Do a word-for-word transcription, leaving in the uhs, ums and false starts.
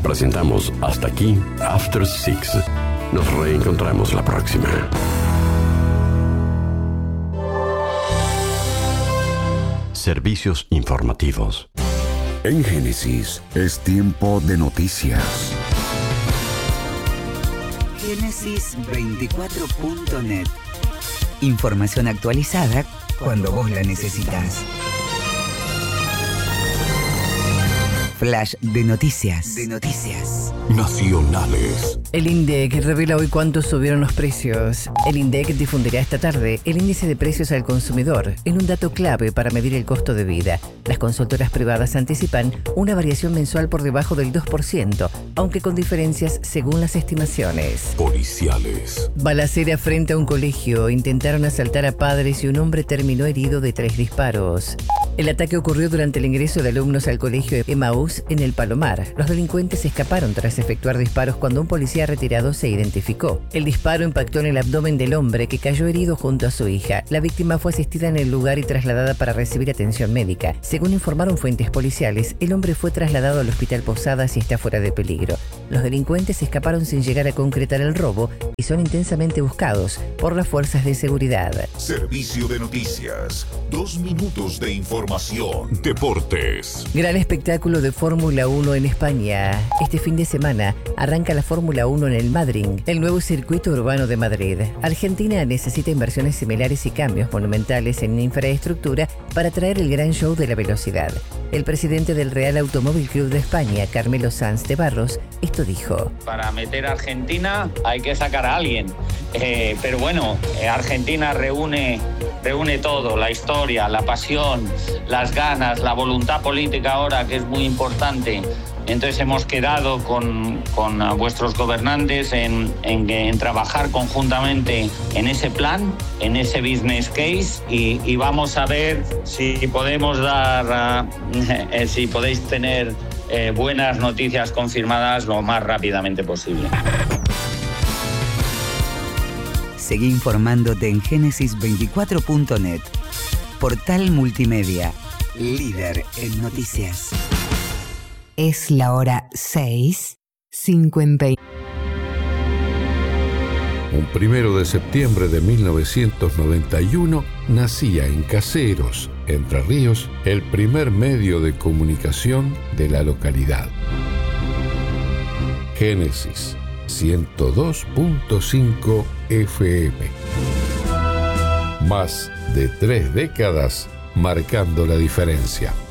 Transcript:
presentamos Hasta Aquí, After Six. Nos reencontramos la próxima. Servicios informativos. En Génesis es tiempo de noticias. Génesis veinticuatro punto net. Información actualizada cuando vos la necesitas. Flash de noticias. De noticias. Nacionales. El INDEC revela hoy cuánto subieron los precios. El INDEC difundirá esta tarde el índice de precios al consumidor en un dato clave para medir el costo de vida. Las consultoras privadas anticipan una variación mensual por debajo del dos por ciento, aunque con diferencias según las estimaciones. Policiales. Balacera frente a un colegio. Intentaron asaltar a padres y un hombre terminó herido de tres disparos. El ataque ocurrió durante el ingreso de alumnos al colegio Emaús en el Palomar. Los delincuentes escaparon tras efectuar disparos cuando un policía retirado se identificó. El disparo impactó en el abdomen del hombre, que cayó herido junto a su hija. La víctima fue asistida en el lugar y trasladada para recibir atención médica. Según informaron fuentes policiales, el hombre fue trasladado al hospital Posadas y está fuera de peligro. Los delincuentes escaparon sin llegar a concretar el robo y son intensamente buscados por las fuerzas de seguridad. Servicio de noticias. Dos minutos de información. Deportes. Gran espectáculo de Fórmula uno en España. Este fin de semana arranca la Fórmula uno en el Madrid, el nuevo circuito urbano de Madrid. Argentina necesita inversiones similares y cambios monumentales en infraestructura para traer el gran show de la velocidad. El presidente del Real Automóvil Club de España, Carmelo Sanz de Barros, esto dijo. Para meter a Argentina hay que sacar a alguien. Eh, pero bueno, eh, Argentina reúne, reúne todo, la historia, la pasión, las ganas, la voluntad política ahora, que es muy importante. Entonces hemos quedado con, con vuestros gobernantes en, en, en trabajar conjuntamente en ese plan, en ese business case, y, y vamos a ver si podemos dar, uh, eh, si podéis tener eh, buenas noticias confirmadas lo más rápidamente posible. Seguí informándote en Génesis veinticuatro punto net. Portal multimedia, líder en noticias. Es la hora seis cincuenta. Un primero de septiembre de mil novecientos noventa y uno nacía en Caseros, Entre Ríos, el primer medio de comunicación de la localidad. Génesis ciento dos punto cinco F M. Más de tres décadas marcando la diferencia.